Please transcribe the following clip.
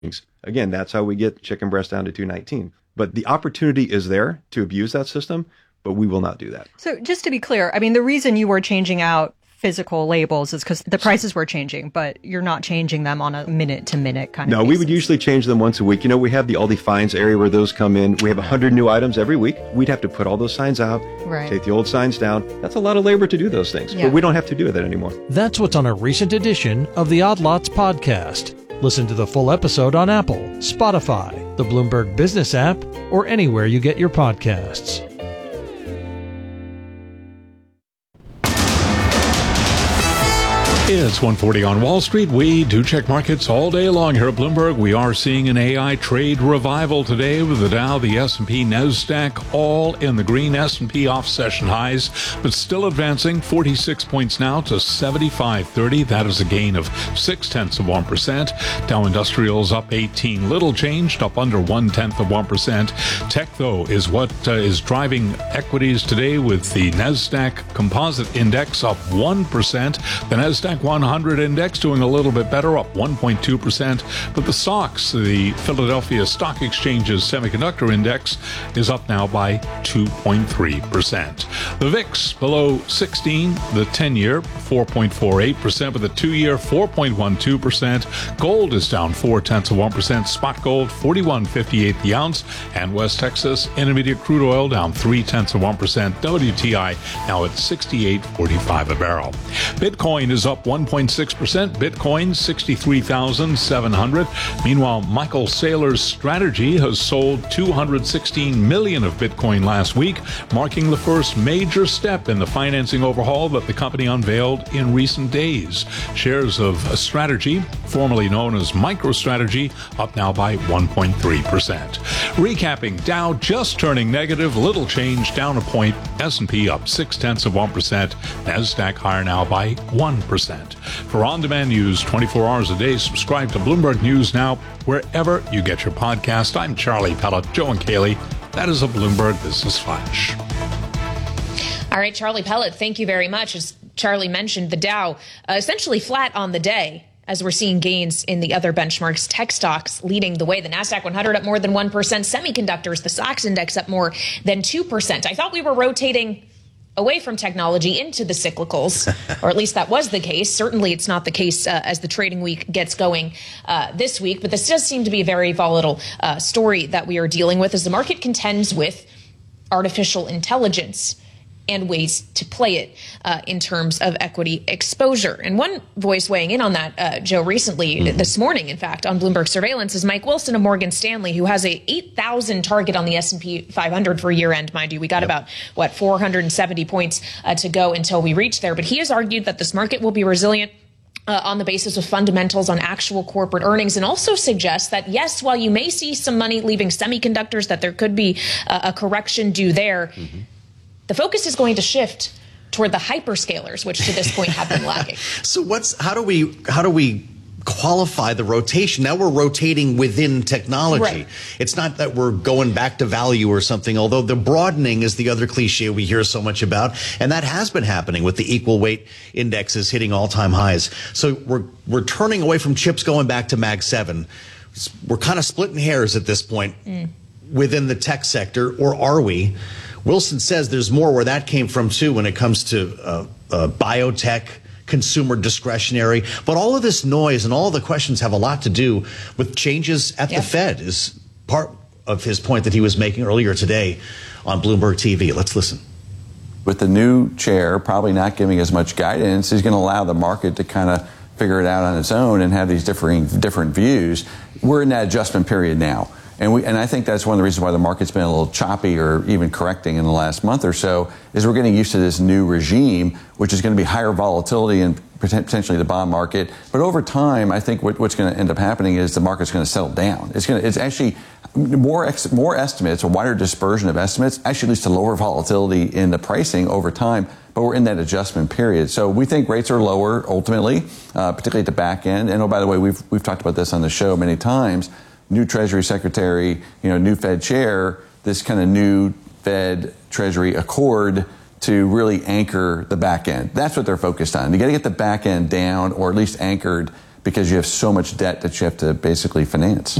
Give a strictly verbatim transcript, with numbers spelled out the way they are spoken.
Again, that's how we get chicken breast down to two nineteen. But the opportunity is there to abuse that system, but we will not do that. So just to be clear, I mean, the reason you were changing out physical labels is because the prices were changing, but you're not changing them on a minute-to-minute kind of No, basis. We would usually change them once a week. You know, we have the Aldi Finds area where those come in. We have one hundred new items every week. We'd have to put all those signs out, right. take the old signs down. That's a lot of labor to do those things, yeah. but we don't have to do that anymore. That's what's on a recent edition of the Odd Lots podcast. Listen to the full episode on Apple, Spotify, the Bloomberg Business app, or anywhere you get your podcasts. It's one forty on Wall Street. We do check markets all day long here at Bloomberg. We are seeing an A I trade revival today with the Dow, the S and P, NASDAQ all in the green. S and P off session highs, but still advancing forty-six points now to seventy-five thirty. That is a gain of six tenths of one percent. Dow Industrials up eighteen, little changed, up under one tenth of one percent. Tech, though, is what uh, is driving equities today with the NASDAQ Composite Index up one percent. The NASDAQ one hundred index doing a little bit better, up one point two percent. But the stocks, the Philadelphia Stock Exchange's Semiconductor Index, is up now by two point three percent. The V I X below sixteen, the ten-year four point four eight percent, but the two-year four point one two percent. Gold is down four tenths of one percent. Spot gold forty-one fifty-eight the ounce, and West Texas Intermediate crude oil down three tenths of one percent. W T I now at sixty-eight forty-five a barrel. Bitcoin is up one point six percent. Bitcoin sixty-three thousand seven hundred. Meanwhile, Michael Saylor's strategy has sold two hundred sixteen million of Bitcoin last week, marking the first major step in the financing overhaul that the company unveiled in recent days. Shares of Strategy, formerly known as MicroStrategy, up now by one point three percent. Recapping, Dow just turning negative, little change, down a point. S and P up six tenths of one percent. NASDAQ higher now by one percent. For on-demand news twenty-four hours a day, subscribe to Bloomberg News Now wherever you get your podcast. I'm Charlie Pellet, Joe and Kaylee. That is a Bloomberg Business Flash. All right, Charlie Pellet, thank you very much. As Charlie mentioned, the Dow uh, essentially flat on the day, as we're seeing gains in the other benchmarks. Tech stocks leading the way. The NASDAQ one hundred up more than one percent. Semiconductors, the S O X index up more than two percent. I thought we were rotating away from technology into the cyclicals, or at least that was the case. Certainly it's not the case uh, as the trading week gets going uh, this week, but this does seem to be a very volatile uh, story that we are dealing with as the market contends with artificial intelligence and ways to play it uh, in terms of equity exposure. And one voice weighing in on that, uh, Joe, recently, mm-hmm. this morning, in fact, on Bloomberg Surveillance, is Mike Wilson of Morgan Stanley, who has a eight thousand target on the S and P five hundred for year end, mind you. We got yep. about, what, four hundred seventy points uh, to go until we reach there. But he has argued that this market will be resilient Uh, on the basis of fundamentals on actual corporate earnings, and also suggests that, yes, while you may see some money leaving semiconductors, that there could be uh, a correction due there, mm-hmm. the focus is going to shift toward the hyperscalers, which to this point have been lagging. So what's how do we how do we qualify the rotation? Now we're rotating within technology. Right. It's not that we're going back to value or something, although the broadening is the other cliche we hear so much about, and that has been happening with the equal weight indexes hitting all-time highs. So we're we're turning away from chips, going back to Mag seven. We're kind of splitting hairs at this point mm. within the tech sector, or are we? Wilson says there's more where that came from too when it comes to uh, uh, biotech, consumer discretionary. But all of this noise and all the questions have a lot to do with changes at yeah. the Fed, is part of his point that he was making earlier today on Bloomberg T V. Let's listen. With the new chair probably not giving as much guidance, he's going to allow the market to kind of figure it out on its own and have these differing different views. We're in that adjustment period now. And we, and I think that's one of the reasons why the market's been a little choppy or even correcting in the last month or so, is we're getting used to this new regime, which is going to be higher volatility and potentially the bond market. But over time, I think what, what's going to end up happening is the market's going to settle down. It's going to, it's actually more ex, more estimates, a wider dispersion of estimates, actually leads to lower volatility in the pricing over time. But we're in that adjustment period. So we think rates are lower ultimately, uh, particularly at the back end. And oh, by the way, we've we've talked about this on the show many times. New Treasury Secretary, you know, new Fed chair, this kind of new Fed Treasury accord to really anchor the back end. That's what they're focused on. You got to get the back end down, or at least anchored because you have so much debt that you have to basically finance.